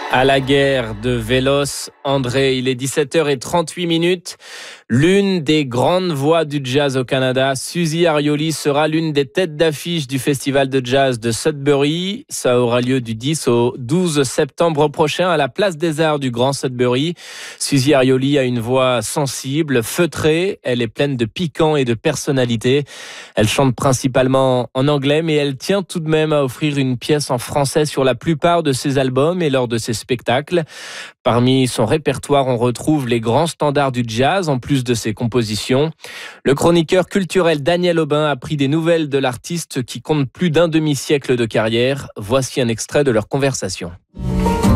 À la guerre de Vélos, André, il est 17h38. L'une des grandes voix du jazz au Canada, Suzy Arioli, sera l'une des têtes d'affiche du festival de jazz de Sudbury. Ça aura lieu du 10 au 12 septembre prochain à la Place des Arts du Grand Sudbury. Suzy Arioli a une voix sensible, feutrée. Elle est pleine de piquant et de personnalité. Elle chante principalement en anglais, mais elle tient tout de même à offrir une pièce en français sur la plupart de ses albums et lors de ses spectacles. Parmi son répertoire, on retrouve les grands standards du jazz, en plus de ses compositions. Le chroniqueur culturel Daniel Aubin a pris des nouvelles de l'artiste qui compte plus d'un demi-siècle de carrière. Voici un extrait de leur conversation.